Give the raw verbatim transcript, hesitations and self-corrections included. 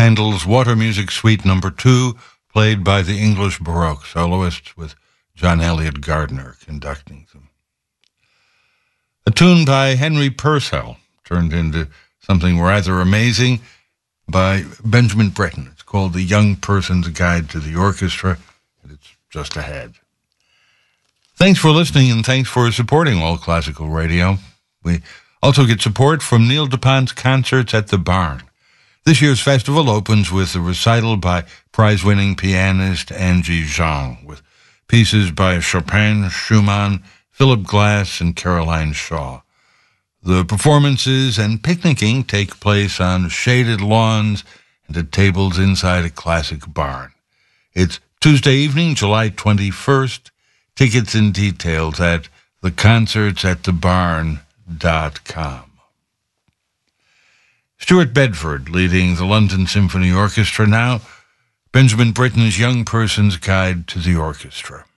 Handel's Water Music Suite Number Two, played by the English Baroque soloists with John Elliott Gardner conducting them. A tune by Henry Purcell turned into something rather amazing by Benjamin Britten. It's called The Young Person's Guide to the Orchestra, and it's just ahead. Thanks for listening, and thanks for supporting All Classical Radio. We also get support from Neil DuPont's Concerts at the Barn. This year's festival opens with a recital by prize-winning pianist Angie Zhang, with pieces by Chopin, Schumann, Philip Glass, and Caroline Shaw. The performances and picnicking take place on shaded lawns and at tables inside a classic barn. It's Tuesday evening, July twenty-first. Tickets and details at the concerts at the barn dot com. Stuart Bedford leading the London Symphony Orchestra now. Benjamin Britten's Young Person's Guide to the Orchestra.